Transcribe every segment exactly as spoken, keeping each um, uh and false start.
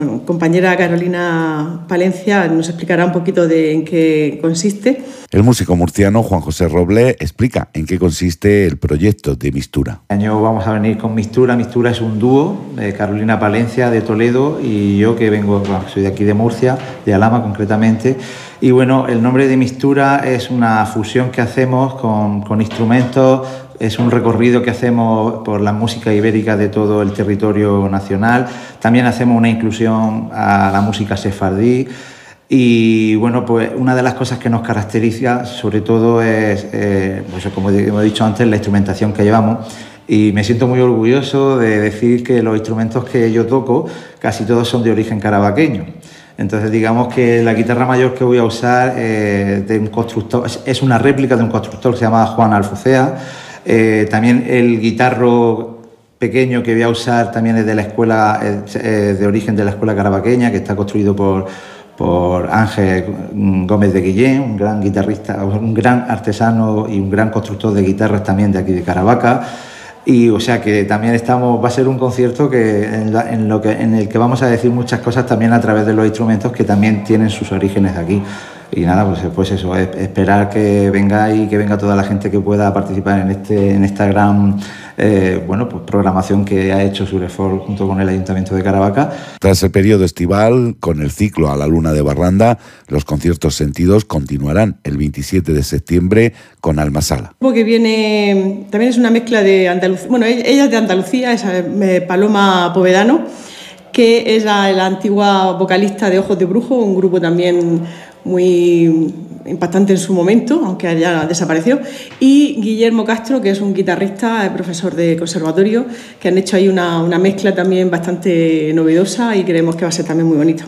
Bueno, compañera Carolina Palencia nos explicará un poquito de en qué consiste. El músico murciano Juan José Robles explica en qué consiste el proyecto de Mistura. Este año vamos a venir con Mistura. Mistura es un dúo, de Carolina Palencia de Toledo y yo que vengo, bueno, soy de aquí de Murcia, de Alhama concretamente. Y bueno, el nombre de Mistura es una fusión que hacemos con, con instrumentos. Es un recorrido que hacemos por la música ibérica de todo el territorio nacional. También hacemos una inclusión a la música sefardí. Y bueno, pues una de las cosas que nos caracteriza sobre todo es, eh, pues como hemos dicho antes, la instrumentación que llevamos. Y me siento muy orgulloso de decir que los instrumentos que yo toco casi todos son de origen carabaqueño. Entonces digamos que la guitarra mayor que voy a usar eh, de un constructor, es una réplica de un constructor que se llama Juan Alfucea. Eh, también el guitarro pequeño que voy a usar también es de la escuela, eh, de origen de la escuela carabaqueña, que está construido por, por Ángel Gómez de Guillén, un gran guitarrista, un gran artesano y un gran constructor de guitarras también de aquí de Caravaca. Y o sea que también estamos, va a ser un concierto que en, la, en, lo que, en el que vamos a decir muchas cosas también a través de los instrumentos que también tienen sus orígenes de aquí. Y nada, pues, pues eso, es esperar que venga y que venga toda la gente que pueda participar en este en esta gran eh, bueno, pues programación que ha hecho Surefort junto con el Ayuntamiento de Caravaca. Tras el periodo estival, con el ciclo A la Luna de Barranda, los conciertos sentidos continuarán el veintisiete de septiembre con Almasala. Que viene, también es una mezcla de Andalucía, bueno, ella es de Andalucía, es Paloma Povedano, que es la, la antigua vocalista de Ojos de Brujo, un grupo también muy impactante en su momento, aunque ya desapareció, y Guillermo Castro, que es un guitarrista, profesor de conservatorio, que han hecho ahí una, una mezcla también bastante novedosa y creemos que va a ser también muy bonito.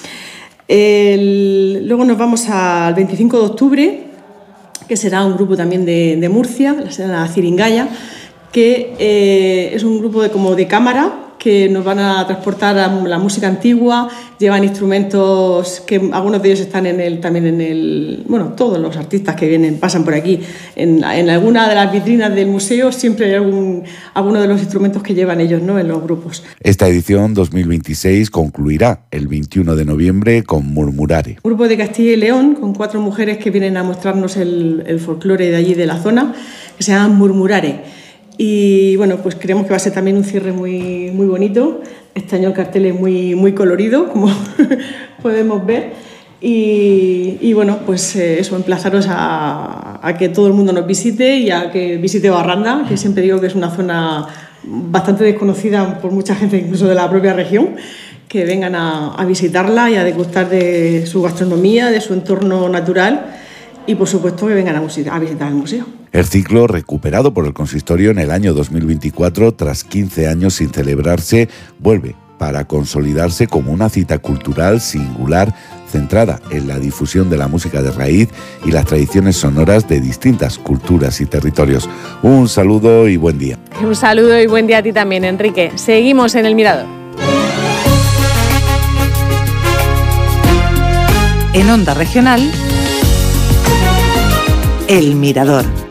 El, luego nos vamos al veinticinco de octubre, que será un grupo también de, de Murcia, la Ciringaya, que eh, es un grupo de, como de cámara, que nos van a transportar a la música antigua, llevan instrumentos que algunos de ellos están en el, también en el, bueno, todos los artistas que vienen, pasan por aquí, en, en alguna de las vitrinas del museo siempre hay algún, alguno de los instrumentos que llevan ellos, ¿no?, en los grupos. Esta edición dos mil veintiséis concluirá el veintiuno de noviembre con Murmurare. Un grupo de Castilla y León, con cuatro mujeres que vienen a mostrarnos el, el folclore de allí de la zona, que se llama Murmurare. Y bueno, pues creemos que va a ser también un cierre muy, muy bonito. Este año el cartel es muy, muy colorido, como podemos ver. Y, y bueno, pues eh, eso, emplazaros a, a que todo el mundo nos visite y a que visite Barranda, que siempre digo que es una zona bastante desconocida por mucha gente, incluso de la propia región, que vengan a, a visitarla y a degustar de su gastronomía, de su entorno natural y por supuesto que vengan a, a visitar el museo. El ciclo, recuperado por el consistorio en el año dos mil veinticuatro, tras quince años sin celebrarse, vuelve para consolidarse como una cita cultural singular centrada en la difusión de la música de raíz y las tradiciones sonoras de distintas culturas y territorios. Un saludo y buen día. Un saludo y buen día a ti también, Enrique. Seguimos en El Mirador. En Onda Regional, El Mirador.